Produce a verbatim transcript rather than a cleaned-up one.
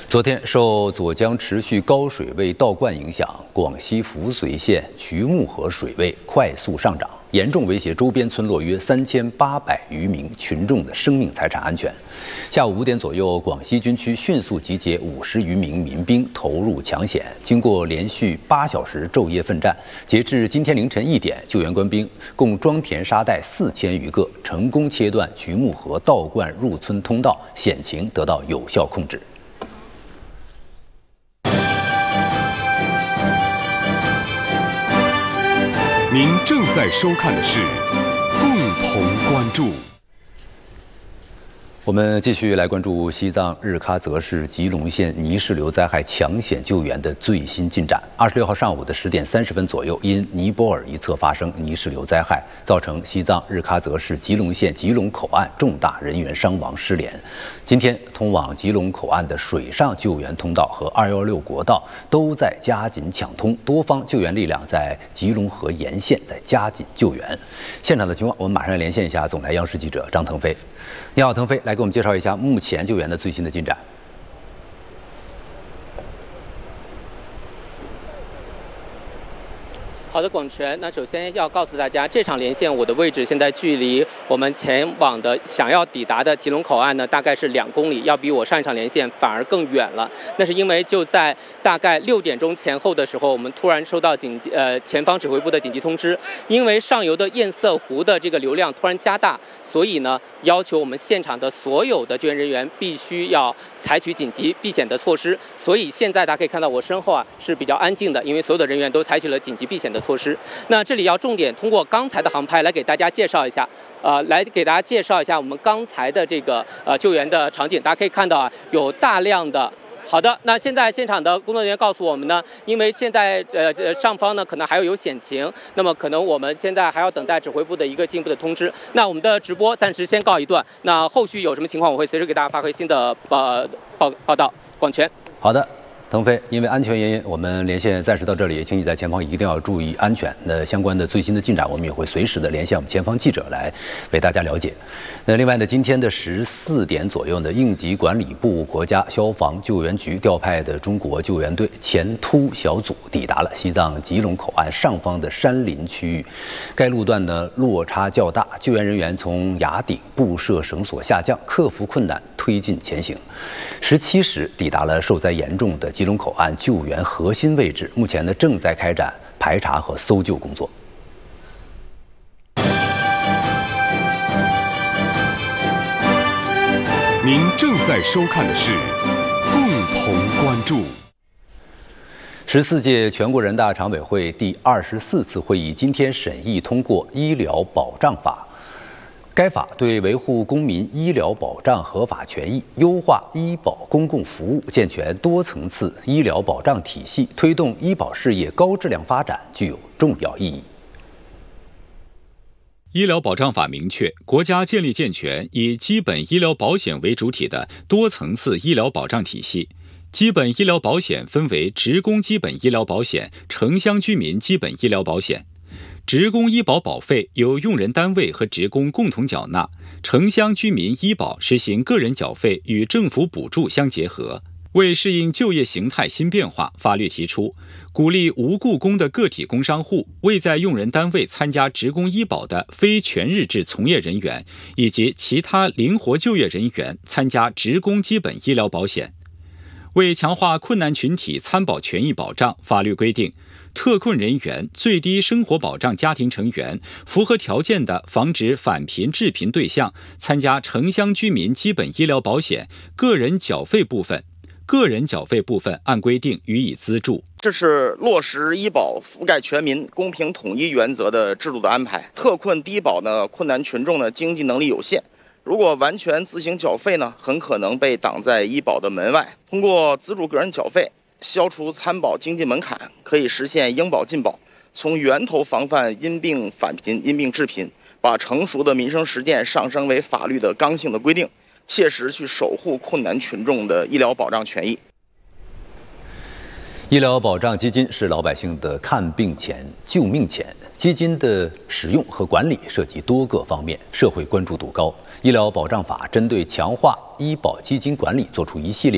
昨天受左江持续高水位倒灌影响，广西扶绥县渠木河水位快速上涨，严重威胁周边村落约三千八百余名群众的生命财产安全。下午五点左右，广西军区迅速集结五十余名民兵投入抢险。经过连续八小时昼夜奋战，截至今天凌晨一点，救援官兵共装填沙袋四千余个，成功切断渠木河倒灌入村通道，险情得到有效控制。 您正在收看的是《共同关注》。 我们继续来关注西藏日喀则市吉隆县泥石流灾害抢险救援的最新进展。二十六号上午的十点三十分左右，因尼泊尔一侧发生泥石流灾害，造成西藏日喀则市吉隆县吉隆口岸重大人员伤亡失联。今天，通往吉隆口岸的水上救援通道和二一六国道都在加紧抢通，多方救援力量在吉隆河沿线在加紧救援。现场的情况，我们马上来连线一下总台央视记者张腾飞。你好，腾飞，来给我们介绍一下目前救援的最新的进展。 好的，广泉。那首先要告诉大家，这场连线我的位置现在距离我们前往的想要抵达的吉隆口岸呢，大概是两公里，要比我上一场连线反而更远了。那是因为就在大概六点钟前后的时候，我们突然收到紧急呃前方指挥部的紧急通知，因为上游的堰塞湖的这个流量突然加大，所以呢要求我们现场的所有的救援人员必须要采取紧急避险的措施。所以现在大家可以看到我身后啊是比较安静的，因为所有的人员都采取了紧急避险的措施。那这里要重点通过刚才的航拍来给大家介绍一下，呃，来给大家介绍一下我们刚才的这个呃救援的场景。大家可以看到啊，有大量的。 好的，那现在现场的工作人员告诉我们呢，因为现在呃呃上方呢可能还有有险情，那么可能我们现在还要等待指挥部的一个进一步的通知。那我们的直播暂时先告一段，那后续有什么情况，我会随时给大家发回新的呃报报道。广泉， 好的。 腾飞，因为安全原因，我们连线暂时到这里，请你在前方一定要注意安全。那相关的最新的进展，我们也会随时的连线我们前方记者来为大家了解。那另外呢，今天的十四点左右呢，应急管理部、国家消防救援局调派的中国救援队前突小组抵达了西藏吉隆口岸上方的山林区域。该路段呢落差较大，救援人员从崖顶布设绳索下降，克服困难推进前行。十七时抵达了受灾严重的 吉隆口岸救援核心位置，目前呢正在开展排查和搜救工作。 您正在收看的是《共同关注》。 十四届全国人大常委会第二十四次会议今天审议通过《医疗保障法》。 该法对维护公民医疗保障合法权益、优化医保公共服务、健全多层次医疗保障体系、推动医保事业高质量发展具有重要意义。 医疗保障法明确，国家建立健全以基本医疗保险为主体的多层次医疗保障体系。基本医疗保险分为职工基本医疗保险、城乡居民基本医疗保险。 职工医保保费由用人单位和职工共同缴纳，城乡居民医保实行个人缴费与政府补助相结合。为适应就业形态新变化，法律提出，鼓励无雇工的个体工商户、未在用人单位参加职工医保的非全日制从业人员以及其他灵活就业人员参加职工基本医疗保险。为强化困难群体参保权益保障，法律规定， 特困人员最低生活保障家庭成员符合条件的防止返贫致贫对象参加城乡居民基本医疗保险个人缴费部分，个人缴费部分按规定予以资助。 这是落实医保覆盖全民、公平统一原则的制度的安排。特困低保呢，困难群众呢经济能力有限，如果完全自行缴费呢，很可能被挡在医保的门外。通过资助个人缴费， 消除参保经济门槛，可以实现应保尽保，从源头防范因病返贫、因病致贫，把成熟的民生实践上升为法律的刚性的规定，切实去守护困难群众的医疗保障权益。 医疗保障基金是老百姓的看病钱、救命钱。基金的使用和管理涉及多个方面，社会关注度高。医疗保障法针对强化医保基金管理作出一系列